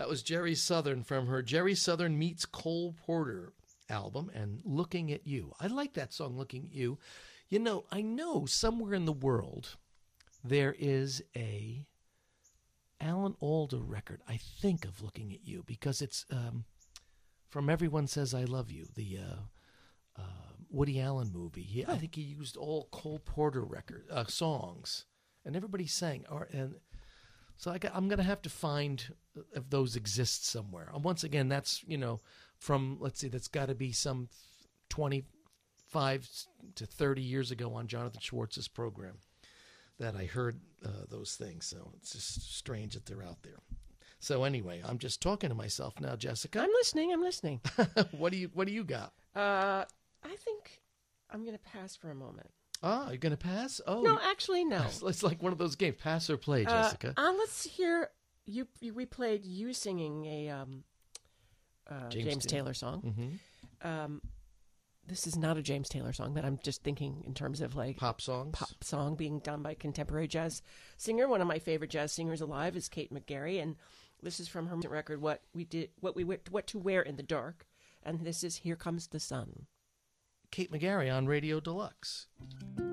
That was Jerry Southern from her Jerry Southern Meets Cole Porter album and Looking at You. I like that song, Looking at You. You know, I know somewhere in the world there is a Alan Alda record, I think, of Looking at You, because it's from Everyone Says I Love You, the Woody Allen movie. I think he used all Cole Porter songs, and everybody sang. So I'm going to have to find if those exist somewhere. And once again, that's, from, let's see, that's got to be some 25 to 30 years ago on Jonathan Schwartz's program that I heard those things. So it's just strange that they're out there. So anyway, I'm just talking to myself now, Jessica. I'm listening. What do you got? I think I'm going to pass for a moment. Ah, you're going to pass? Oh, no, actually, no. It's like one of those games, pass or play, Jessica. Let's hear we played you singing a James Taylor song. Mm-hmm. This is not a James Taylor song, but I'm just thinking in terms of like pop songs. Pop song being done by contemporary jazz singer. One of my favorite jazz singers alive is Kate McGarry, and this is from her record What to Wear in the Dark, and this is Here Comes the Sun. Kate McGarry on Radio Deluxe.